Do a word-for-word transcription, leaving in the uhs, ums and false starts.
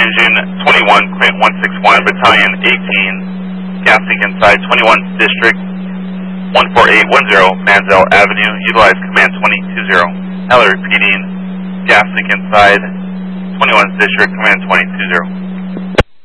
Engine twenty-one, Command one six one, Battalion eighteen, gas leak inside twenty-one District, one four eight one zero, Manziel Avenue, utilize Command twenty two zero. Heller repeating, gas leak inside twenty-one District, Command twenty two zero.